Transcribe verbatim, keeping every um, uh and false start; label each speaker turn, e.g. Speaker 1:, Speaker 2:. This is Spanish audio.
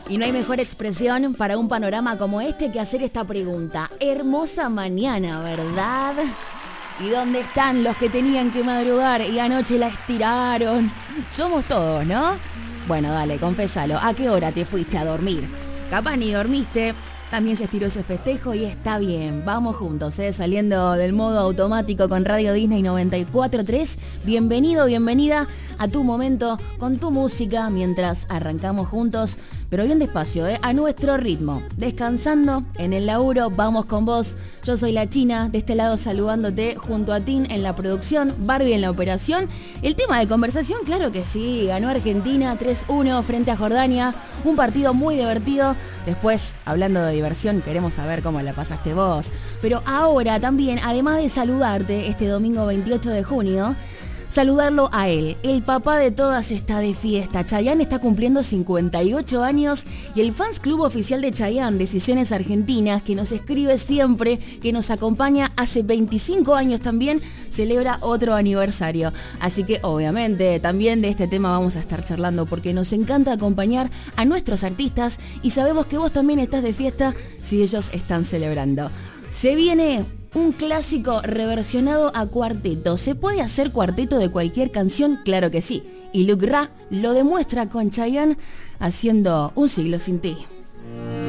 Speaker 1: Y no hay mejor expresión para un panorama como este que hacer esta pregunta. Hermosa mañana, ¿verdad? ¿Y dónde están los que tenían que madrugar y anoche la estiraron? Somos todos, ¿no? Bueno, dale, confésalo. ¿A qué hora te fuiste a dormir? Capaz ni dormiste. También se estiró ese festejo y está bien. Vamos juntos, ¿eh? Saliendo del modo automático con Radio Disney noventa y cuatro punto tres. Bienvenido, bienvenida a tu momento con tu música mientras arrancamos juntos, pero bien despacio, ¿eh? A nuestro ritmo. Descansando en el laburo, vamos con vos. Yo soy la China, de este lado saludándote junto a Tin en la producción, Barbie en la operación. El tema de conversación, claro que sí, ganó Argentina tres uno frente a Jordania. Un partido muy divertido. Después, hablando de diversión, queremos saber cómo la pasaste vos. Pero ahora también, además de saludarte este domingo veintiocho de junio, saludarlo a él. El papá de todas está de fiesta. Chayanne está cumpliendo cincuenta y ocho años y el Fans Club Oficial de Chayanne, Decisiones Argentinas, que nos escribe siempre, que nos acompaña hace veinticinco años también, celebra otro aniversario. Así que obviamente también de este tema vamos a estar charlando porque nos encanta acompañar a nuestros artistas y sabemos que vos también estás de fiesta si ellos están celebrando. Se viene un clásico reversionado a cuarteto. ¿Se puede hacer cuarteto de cualquier canción? Claro que sí. Y Luc Ra lo demuestra con Chayanne haciendo Un siglo sin ti.